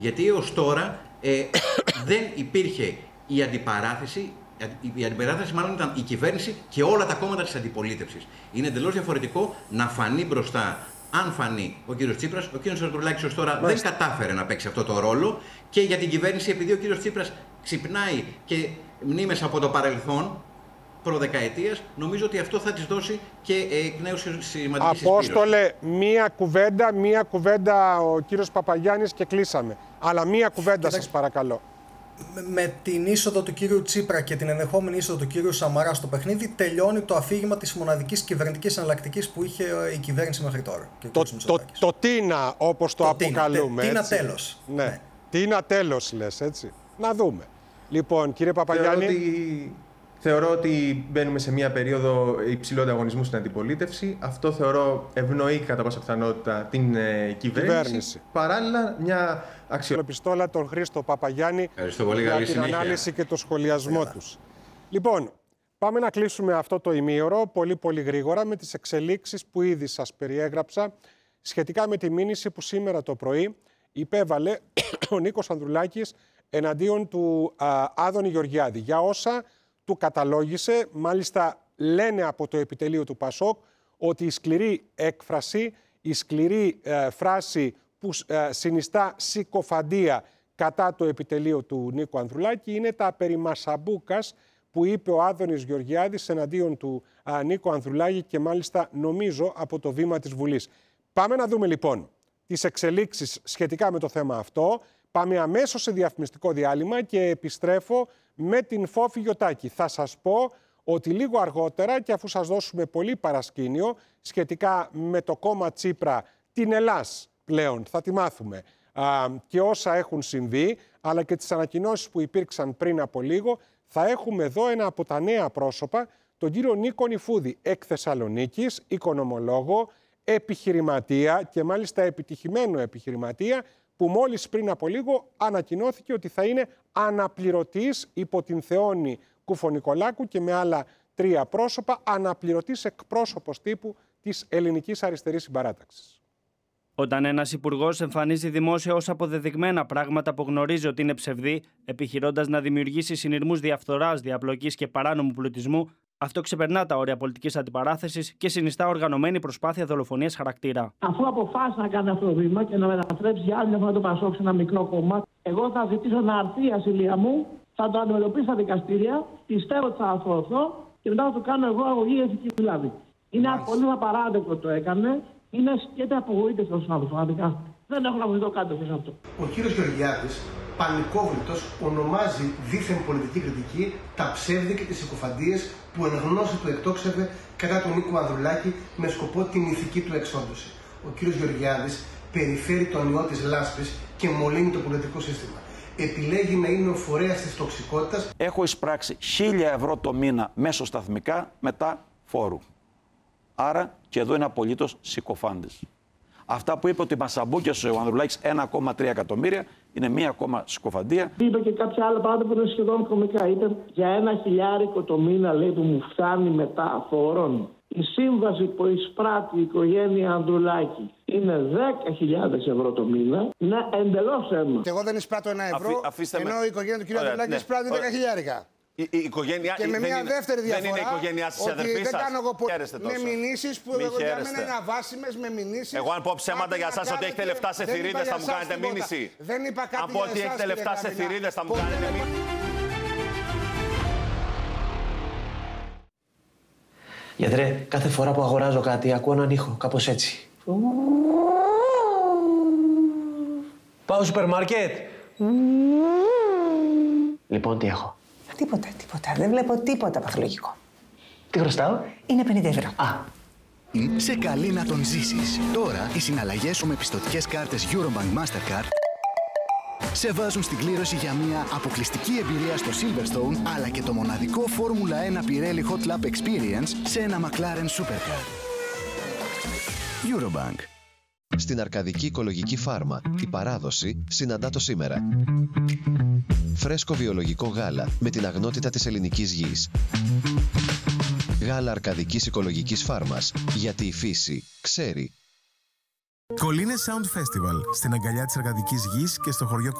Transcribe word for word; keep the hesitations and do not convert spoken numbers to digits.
Γιατί έως τώρα ε, δεν υπήρχε η αντιπαράθεση, η αντιπαράθεση μάλλον ήταν η κυβέρνηση και όλα τα κόμματα της αντιπολίτευσης. Είναι εντελώς διαφορετικό να φανεί μπροστά, αν φανεί ο κύριος Τσίπρας. Ο κύριος Ανδρουλάκης ως τώρα Μάλιστα. δεν κατάφερε να παίξει αυτό το ρόλο, και για την κυβέρνηση, επειδή ο κύριος Τσίπρας ξυπνάει και μνήμες από το παρελθόν προδεκαετίας, νομίζω ότι αυτό θα της δώσει και εκ νέου σημαντική συσπήρωση. Απόστολε, μία κουβέντα, μία κουβέντα ο κύριος Παπαγιάννης και κλείσαμε. Αλλά μία κουβέντα σας παρακαλώ. Με την είσοδο του κύριου Τσίπρα και την ενδεχόμενη είσοδο του κύριου Σαμαρά στο παιχνίδι, τελειώνει το αφήγημα της μοναδικής κυβερνητικής εναλλακτικής που είχε η κυβέρνηση μέχρι τώρα. Το, το, το τίνα, όπως το, το αποκαλούμε. Τίνα τέλος. Ναι. ναι. Τίνα τέλος λες, έτσι. Να δούμε. Λοιπόν, κύριε Παπαγιάννη. Θεωρώ ότι, θεωρώ ότι μπαίνουμε σε μια περίοδο υψηλού ανταγωνισμού στην αντιπολίτευση. Αυτό θεωρώ ευνοεί κατά πάσα πιθανότητα την ε, κυβέρνηση. κυβέρνηση. Παράλληλα, μια αξιοπιστόλα τον Χρήστο Παπαγιάννη πολύ, για την συνέχεια. ανάλυση και το σχολιασμό yeah. τους. Λοιπόν, πάμε να κλείσουμε αυτό το ημίωρο πολύ πολύ γρήγορα με τις εξελίξεις που ήδη σας περιέγραψα σχετικά με τη μήνυση που σήμερα το πρωί υπέβαλε ο Νίκος Ανδρουλάκης εναντίον του α, Άδωνη Γεωργιάδη για όσα του καταλόγησε. Μάλιστα λένε από το επιτελείο του Πασόκ ότι η σκληρή έκφραση, η σκληρή ε, φράση που ε, συνιστά συκοφαντία κατά το επιτελείο του Νίκου Ανδρουλάκη είναι τα περί Μασαμπούκας που είπε ο Άδωνης Γεωργιάδης εναντίον του α, Νίκου Ανδρουλάκη και μάλιστα νομίζω από το βήμα της Βουλής. Πάμε να δούμε λοιπόν τις εξελίξεις σχετικά με το θέμα αυτό. Πάμε αμέσως σε διαφημιστικό διάλειμμα και επιστρέφω με την Φόφη Γιωτάκη. Θα σας πω ότι λίγο αργότερα και αφού σας δώσουμε πολύ παρασκήνιο σχετικά με το κόμμα Τσίπρα, την Ελλάς πλέον, θα τη μάθουμε, α, και όσα έχουν συμβεί, αλλά και τις ανακοινώσεις που υπήρξαν πριν από λίγο, θα έχουμε εδώ ένα από τα νέα πρόσωπα, τον κύριο Νίκο Νιφούδη, εκ Θεσσαλονίκης, οικονομολόγο, επιχειρηματία και μάλιστα επιτυχημένο επιχειρηματία, που μόλις πριν από λίγο ανακοινώθηκε ότι θα είναι αναπληρωτής υπό την Θεόνη Κουφονικολάκου και με άλλα τρία πρόσωπα, αναπληρωτής εκπρόσωπος τύπου της Ελληνικής Αριστερής Συμπαράταξης. Όταν ένας υπουργός εμφανίζει δημόσια ως αποδεδειγμένα πράγματα που γνωρίζει ότι είναι ψευδή, επιχειρώντας να δημιουργήσει συνειρμούς διαφθοράς, διαπλοκής και παράνομου πλουτισμού, αυτό ξεπερνά τα όρια πολιτικής αντιπαράθεσης και συνιστά οργανωμένη προσπάθεια δολοφονίας χαρακτήρα. Αφού αποφάσισε να κάνει αυτό το βήμα και να μετατρέψει για άλλη μια φορά το Πασόκ σε ένα μικρό κόμμα, εγώ θα ζητήσω να έρθει η ασυλία μου, θα το αντιμετωπίσω στα δικαστήρια, πιστεύω ότι θα αθωωθώ και μετά θα το κάνω εγώ αγωγή ηθική δηλαδή. Είναι απολύτως απαράδεκτο το έκανε. Είναι σκέτα απογοήτευση στον άνθρωπο. Δεν έχω να μου δω κάτι σε αυτό. Ο κύριος Γεωργιάδης, πανικόβλητος, ονομάζει δίθεν πολιτική κριτική τα ψεύδη και τις συκοφαντίες που εν γνώση του εκτόξευε κατά τον Νίκο Ανδρουλάκη με σκοπό την ηθική του εξόντωση. Ο κύριος Γεωργιάδης περιφέρει τον ιό της λάσπης και μολύνει το πολιτικό σύστημα. Επιλέγει να είναι ο φορέας της τοξικότητας. Έχω εισπράξει χίλια ευρώ το μήνα μέσω σταθμικά μετά φόρου. Άρα και εδώ είναι απολύτως συκοφάντης. Αυτά που είπε ότι μασαμπούκιασε ο Ανδρουλάκης ένα κόμμα τρία εκατομμύρια είναι μία ακόμα συκοφαντία. Είπε και κάποια άλλα πράγματα που είναι σχεδόν κωμικά. Είπε για ένα χιλιάρικο το μήνα, λέει, που μου φτάνει μετά φόρων. Η σύμβαση που εισπράττει η οικογένεια Ανδρουλάκη είναι δέκα χιλιάδες ευρώ το μήνα. Είναι εντελώς αίμα. Και εγώ δεν εισπράττω ένα ευρώ, Αφή, ενώ με... η οικογένεια του κ. Ανδρουλάκη ναι. εισπράττει δέκα χιλιάρικα. Η, η οικογένεια, και με μια είναι, δεύτερη διαφορά, δεν είναι η οικογένειά σας, η αδερφή σας. Δεν κάνω εγώ με μηνύσεις που εγώ για μένα είναι αβάσιμες, με μηνύσεις. Εγώ αν πω ψέματα για εσάς ότι έχετε λεφτά σε θηρίδες θα μου κάνετε μήνυση. Δεν είπα κάτι. Αν πω ότι έχετε λεφτά σε θηρίδες θα μου κάνετε μήνυση. Γιατρέ, κάθε φορά που αγοράζω κάτι ακούω έναν ήχο, κάπως έτσι. Πάω σούπερ μάρκετ. Λοιπόν, τι έχω. Τίποτα, τίποτα. Δεν βλέπω τίποτα παθολογικό. Τι χρωστάω? Είναι πενήντα ευρώ. Α. Σε καλεί να τον ζήσεις. Τώρα οι συναλλαγές σου με πιστωτικές κάρτες Eurobank Mastercard σε βάζουν στην κλήρωση για μια αποκλειστική εμπειρία στο Silverstone, αλλά και το μοναδικό Φόρμουλα ένα Pirelli Hot Lap Experience σε ένα McLaren Supercar. Eurobank. Στην Αρκαδική Οικολογική Φάρμα, η παράδοση συναντά το σήμερα. Φρέσκο βιολογικό γάλα με την αγνότητα της ελληνικής γης. Γάλα Αρκαδικής Οικολογικής Φάρμας, γιατί η φύση ξέρει. Κολλήνες Sound Festival στην αγκαλιά της εργατικής γης και στο χωριό